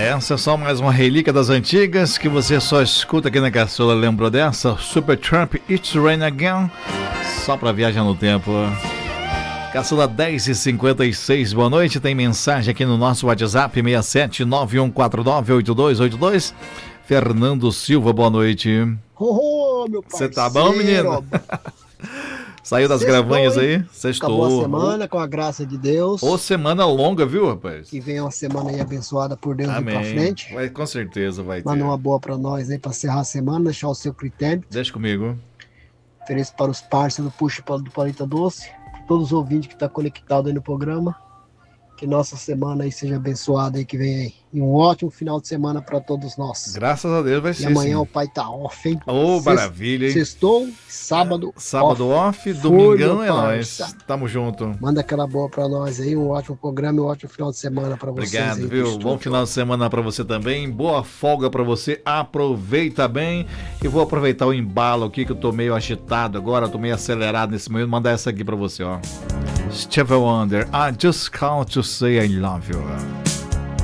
Essa é só mais uma relíquia das antigas que você só escuta aqui na Caçula. Lembrou dessa? Supertramp, It's Rain Again. Só pra viajar no tempo. Caçula 10h56, boa noite. Tem mensagem aqui no nosso WhatsApp 6791498282. Fernando Silva, boa noite. Meu parceiro. Você tá bom, menino? Saiu das gravanhas aí? Sextou. Acabou a semana, com a graça de Deus. Ô, semana longa, viu, rapaz? Que venha uma semana aí abençoada por Deus. Amém. Ir pra frente. Vai, com certeza vai ter. Manda uma boa pra nós aí, pra encerrar a semana, deixar o seu critério. Deixa comigo. Ofereço para os parceiros do Puxa do Paleta Doce, todos os ouvintes que estão conectados aí no programa. Que nossa semana aí seja abençoada aí, que vem aí. E um ótimo final de semana para todos nós. Graças a Deus vai ser. E amanhã sim. O pai tá off, hein? Ô, maravilha, hein? Sextou, sábado Sábado off, domingão é nóis. Tamo junto. Manda aquela boa pra nós aí, um ótimo programa e um ótimo final de semana pra vocês. Obrigado, aí, viu? Bom final de semana pra você também. Boa folga pra você. Aproveita bem. E vou aproveitar o embalo aqui, que eu tô meio agitado agora, tô meio acelerado nesse momento. Mandar essa aqui pra você, ó. Stevie Wonder, I just called to say I love you.